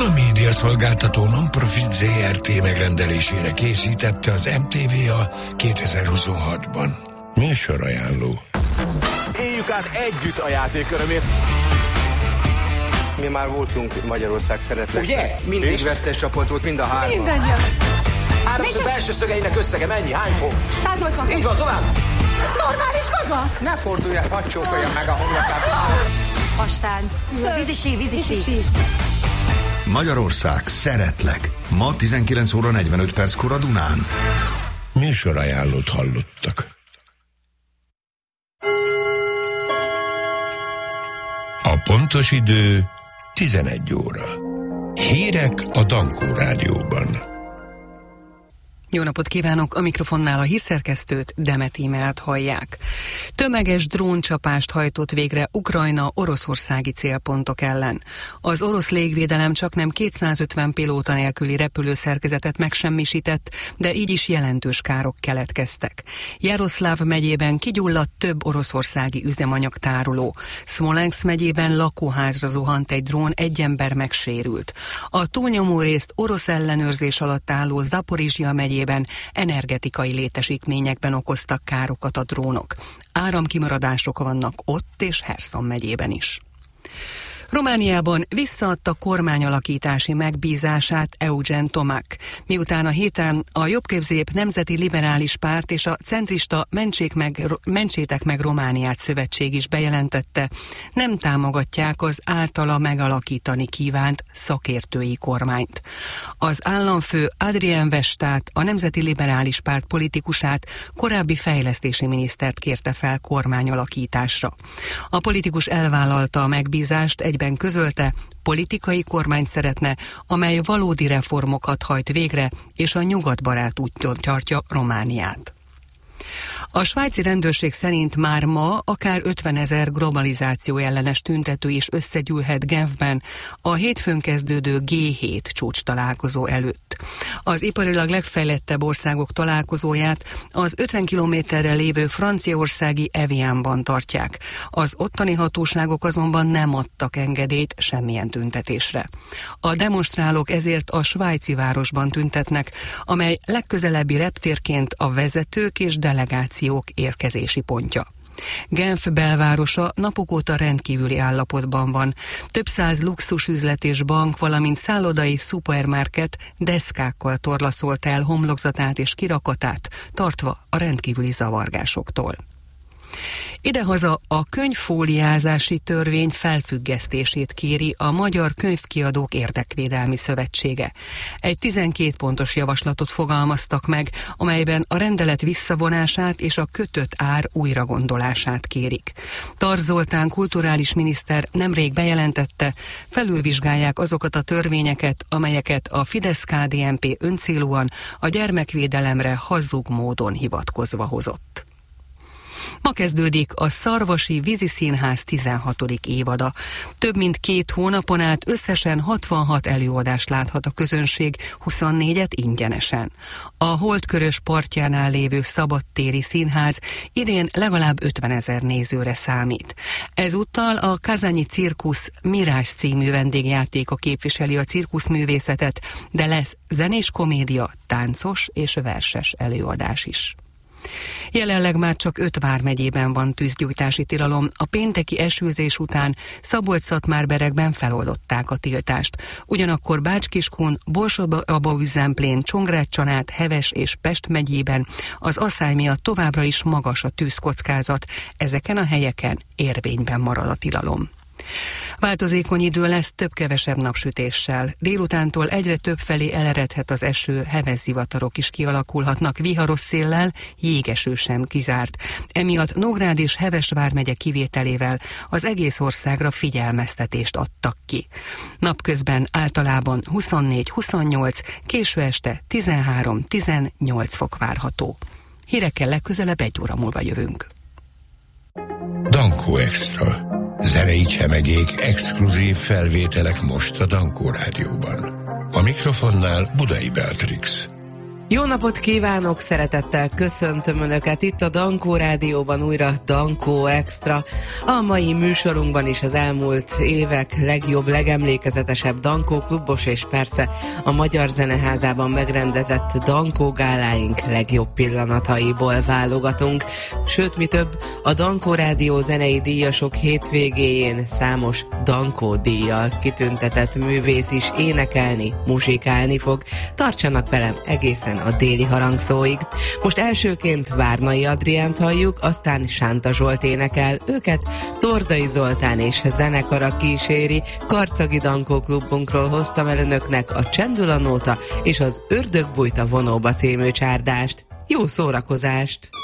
Duna Média szolgáltató non-profit ZRT megrendelésére készítette az MTVA 2026-ban. Műsorajánló. Éljük át együtt a játékörömért. Mi már voltunk Magyarország szeretnek. Ugye? Mindig vesztes csapat volt, mind a hárman. Mindannyian. Háromszög belső szögeinek összege mennyi? Hány fok? 180. Így van, tovább. Normális maga? Ne forduljál, hadd csókolja meg a homlokát. Astánc. Vízisi. Magyarország, szeretlek. Ma 19 óra 45 perckor a Dunán. Műsorajánlót hallottak. A pontos idő 11 óra. Hírek a Dankó Rádióban. Jó napot kívánok! A mikrofonnál a hírszerkesztőt, Demet Ímelt hallják. Tömeges dróncsapást hajtott végre Ukrajna oroszországi célpontok ellen. Az orosz légvédelem csaknem 250 pilóta nélküli repülőszerkezetet megsemmisített, de így is jelentős károk keletkeztek. Jaroszláv megyében kigyulladt több oroszországi üzemanyagtároló. Szmolenszk megyében lakóházra zuhant egy drón, egy ember megsérült. A túlnyomó részt orosz ellenőrzés alatt álló Zaporizsja megyében energetikai létesítményekben okoztak károkat a drónok. Áramkimaradások vannak ott és Herszon megyében is. Romániában visszaadta kormányalakítási megbízását Eugen Tomac, miután a héten a jobbközép Nemzeti Liberális Párt és a centrista Mentsétek meg Romániát szövetség is bejelentette, nem támogatják az általa megalakítani kívánt szakértői kormányt. Az államfő Adrian Vestát, a Nemzeti Liberális Párt politikusát, korábbi fejlesztési minisztert kérte fel kormányalakításra. A politikus elvállalta a megbízást, egyben közölte, politikai kormányt szeretne, amely valódi reformokat hajt végre, és a nyugatbarát úton tartja Romániát. A svájci rendőrség szerint már ma akár 50 000 globalizáció ellenes tüntető is összegyűlhet Genfben a hétfőn kezdődő G7 csúcs találkozó előtt. Az iparilag legfejlettebb országok találkozóját az 50 kilométerre lévő franciaországi Evianban tartják. Az ottani hatóságok azonban nem adtak engedélyt semmilyen tüntetésre. A demonstrálók ezért a svájci városban tüntetnek, amely legközelebbi reptérként a vezetők és delegációk érkezési pontja. Genf belvárosa napok óta rendkívüli állapotban van. Több száz luxusüzlet és bank, valamint szállodai szupermarket deszkákkal torlaszolt el homlokzatát és kirakatát, tartva a rendkívüli zavargásoktól. Idehaza a könyvfóliázási törvény felfüggesztését kéri a Magyar Könyvkiadók Érdekvédelmi Szövetsége. Egy 12 pontos javaslatot fogalmaztak meg, amelyben a rendelet visszavonását és a kötött ár újragondolását kérik. Tarz Zoltán kulturális miniszter nemrég bejelentette, felülvizsgálják azokat a törvényeket, amelyeket a Fidesz-KDNP öncélúan a gyermekvédelemre hazug módon hivatkozva hozott. Ma kezdődik a Szarvasi Víziszínház 16. évada. Több mint 2 hónapon át összesen 66 előadást láthat a közönség, 24-et ingyenesen. A Holdkörös partjánál lévő szabadtéri színház idén legalább 50 000 nézőre számít. Ezúttal a kazanyi cirkusz Mirás című vendégjátéka képviseli a cirkuszművészetet, de lesz zenés komédia, táncos és verses előadás is. Jelenleg már csak 5 vármegyében van tűzgyújtási tilalom. A pénteki esőzés után Szabolcs-Szatmár-Beregben feloldották a tiltást. Ugyanakkor Bács-Kiskun, Borsod-Abaúj-Zemplén, Csongrád-Csanád, Heves és Pest megyében az aszály miatt továbbra is magas a tűzkockázat. Ezeken a helyeken érvényben marad a tilalom. Változékony idő lesz több-kevesebb napsütéssel. Délutántól egyre több felé eleredhet az eső, heves zivatarok is kialakulhatnak, viharos széllel, jégeső sem kizárt. Emiatt Nógrád és Heves vármegye kivételével az egész országra figyelmeztetést adtak ki. Napközben általában 24-28, késő este 13-18 fok várható. Hírekkel legközelebb 1 óra múlva jövünk. Dankó Extra. Zenei csemegék, exkluzív felvételek most a Dankó Rádióban. A mikrofonnál Budai Beatrix. Jó napot kívánok, szeretettel köszöntöm Önöket itt a Dankó Rádióban, újra Dankó Extra. A mai műsorunkban is az elmúlt évek legjobb, legemlékezetesebb Dankó klubos és persze a Magyar Zeneházában megrendezett Dankó gáláink legjobb pillanataiból válogatunk. Sőt, mi több, a Dankó Rádió zenei díjasok hétvégéjén számos Dankó díjjal kitüntetett művész is énekelni, muzsikálni fog. Tartsanak velem egészen a déli harangszóig. Most elsőként Várnai Adriánt halljuk, aztán Sánta Zsolt énekel, őket Tordai Zoltán és zenekara kíséri. Karcagi Dankó klubunkról hoztam el Önöknek a Csendül a nóta és az Ördög bújt a vonóba című csárdást. Jó szórakozást!